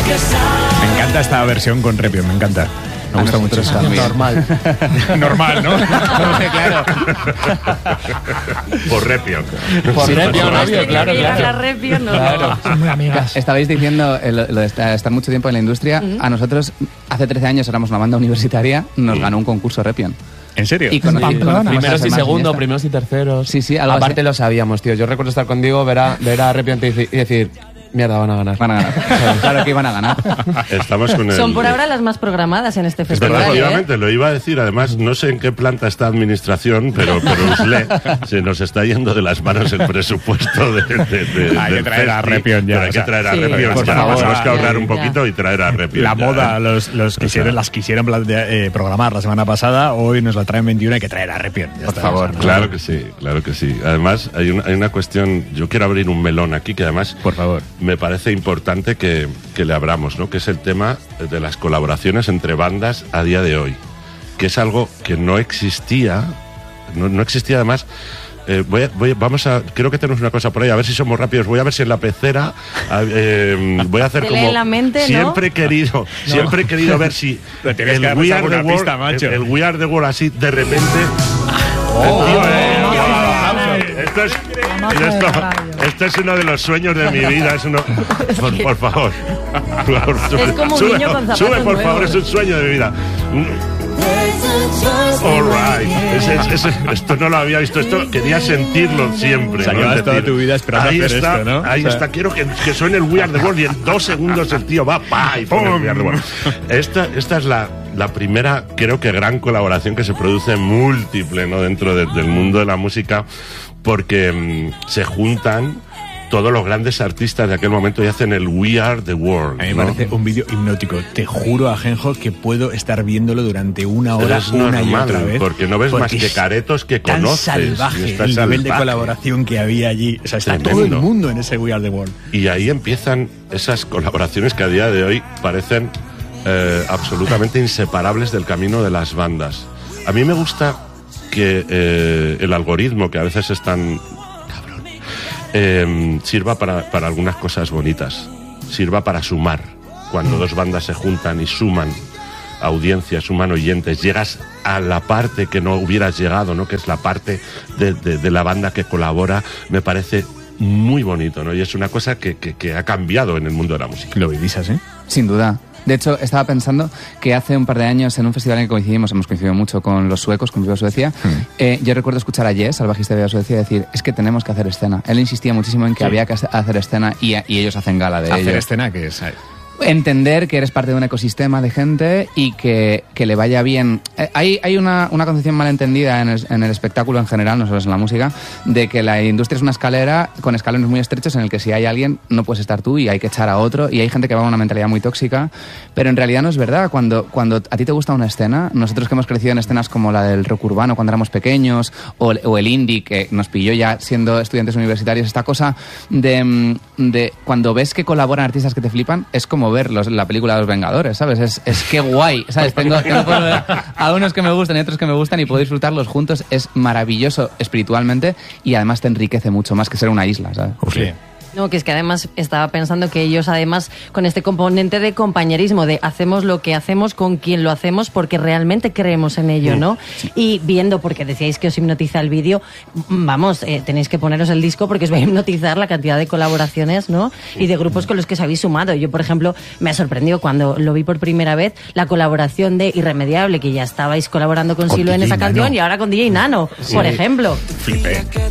Me encanta esta versión con Repion, me encanta. Me gusta mucho. Normal. Normal, ¿no? Claro. Por Repion. Por Repion, obvio, claro. La Repion, no. Claro. Son muy amigas. Estabais diciendo lo de estar mucho tiempo en la industria. A nosotros, hace 13 años, éramos una banda universitaria, nos ganó un concurso Repion. ¿En serio? Y Pamplona. Primeros y demás segundos, fiesta. primeros y terceros. Sí, algo Aparte así. lo sabíamos, tío. Yo recuerdo estar con Diego, ver a Repion y decir, mierda, van a ganar. Van a ganar. Claro que iban a ganar. Estamos con Son por ahora las más programadas en este Es festival. verdad, ¿eh? efectivamente, lo iba a decir. Además, no sé en qué planta está administración, pero USLE se nos está yendo de las manos el presupuesto Hay que traer a Repion ya, Pero hay que traer a Sí, Repion. por Ya, favor. tenemos que ahorrar Ya, un ya. poquito y traer a Repion. La ya. moda, las quisieron programar la semana pasada, hoy nos la traen 21, hay que traer a Repion. Ya Por está. favor. Claro que sí, claro que sí. Además, hay una cuestión, yo quiero abrir un melón aquí que además Por favor. me parece importante que le abramos, ¿no? Que es el tema de las colaboraciones entre bandas a día de hoy, que es algo que no existía, no existía además. Creo que tenemos una cosa por ahí, a ver si somos rápidos. Voy a ver si en la pecera voy a hacer Te como lee la mente, ¿no? siempre he querido ver si Te tienes el que darnos We Are the alguna World, pista, macho. el We Are the World así de repente. Esto es uno de los sueños de mi vida. Es uno. Por favor. Es como un niño con zapatos Sube, por favor, nuevos. es un sueño de vida. All right. Esto no lo había visto. Esto quería sentirlo siempre. O sea, ¿no? llevas Es toda decir, tu vida esperando ahí hacer está, esto, ¿no? Ahí O sea, está. Quiero que suene el We Are the World y en 2 segundos el tío va y pone el We Are the World. Esta es la primera, creo que gran colaboración que se produce múltiple, ¿no? Dentro del mundo de la música, porque se juntan todos los grandes artistas de aquel momento y hacen el We Are the World. A mí me ¿no? parece un vídeo hipnótico. Te juro, Ajenjo, que puedo estar viéndolo durante una hora, Es una y normal, otra vez. porque no ves más porque que es caretos que tan conoces. salvaje Está el nivel de salvaje. colaboración que había allí. O sea, está todo Tremendo. el mundo en ese We Are the World. Y ahí empiezan esas colaboraciones que a día de hoy parecen absolutamente inseparables del camino de las bandas. A mí me gusta que el algoritmo, que a veces es tan cabrón, sirva para algunas cosas bonitas, sirva para sumar. Cuando dos bandas se juntan y suman audiencias, suman oyentes, llegas a la parte que no hubieras llegado, ¿no? Que es la parte de la banda que colabora. Me parece muy bonito, ¿no? Y es una cosa que ha cambiado en el mundo de la música. Lo vivís así. Sin duda. De hecho, estaba pensando que hace un par de años en un festival en el que coincidimos, hemos coincidido mucho con los suecos, con Viva Suecia, yo recuerdo escuchar a Jess, al bajista de Viva Suecia, decir, es que tenemos que hacer escena. Él insistía muchísimo en que había que hacer escena y ellos hacen gala de Hacer ello. escena, que es... Entender que eres parte de un ecosistema de gente y que le vaya bien. Hay una concepción malentendida en el espectáculo en general, no solo en la música, de que la industria es una escalera con escalones muy estrechos en el que si hay alguien no puedes estar tú y hay que echar a otro, y hay gente que va con una mentalidad muy tóxica, pero en realidad no es verdad. Cuando a ti te gusta una escena, nosotros que hemos crecido en escenas como la del rock urbano cuando éramos pequeños, o el indie que nos pilló ya siendo estudiantes universitarios, esta cosa de cuando ves que colaboran artistas que te flipan, es como ver la película de Los Vengadores, ¿sabes? Es que guay, ¿sabes? Tengo a unos que me gustan y otros que me gustan y puedo disfrutarlos juntos. Es maravilloso espiritualmente y además te enriquece mucho más que ser una isla, ¿sabes? Sí. No, que es que además estaba pensando que ellos además con este componente de compañerismo, de hacemos lo que hacemos con quien lo hacemos porque realmente creemos en ello, ¿no? Y viendo, porque decíais que os hipnotiza el vídeo, vamos, tenéis que poneros el disco porque os va a hipnotizar la cantidad de colaboraciones, ¿no? Y de grupos con los que os habéis sumado. Yo, por ejemplo, me ha sorprendido cuando lo vi por primera vez, la colaboración de Irremediable, que ya estabais colaborando con Silo en DJ esa canción Nano. y ahora con DJ Nano, por ejemplo. Flipé.